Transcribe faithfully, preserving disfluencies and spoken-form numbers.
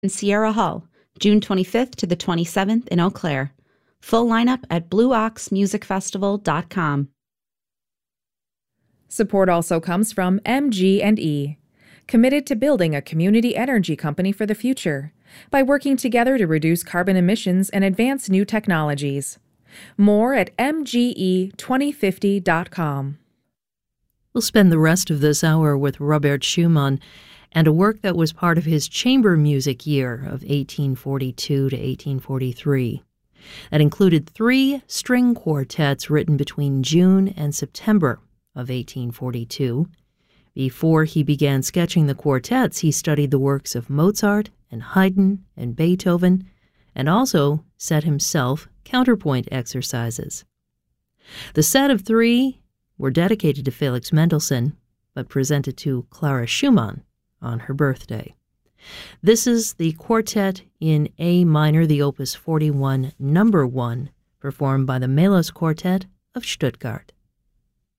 in Sierra Hull, June twenty-fifth to the twenty-seventh in Eau Claire. Full lineup at blue ox music festival dot com. Support also comes from M G and E, committed to building a community energy company for the future by working together to reduce carbon emissions and advance new technologies. More at m g e twenty fifty dot com. We'll spend the rest of this hour with Robert Schumann and a work that was part of his chamber music year of eighteen forty-two to eighteen forty-three. That included three string quartets written between June and September of eighteen forty-two. Before he began sketching the quartets, he studied the works of Mozart and Haydn and Beethoven, and also set himself counterpoint exercises. The set of three were dedicated to Felix Mendelssohn, but presented to Clara Schumann on her birthday. This is the quartet in A minor, the Opus forty-one, number one, performed by the Melos Quartet of Stuttgart.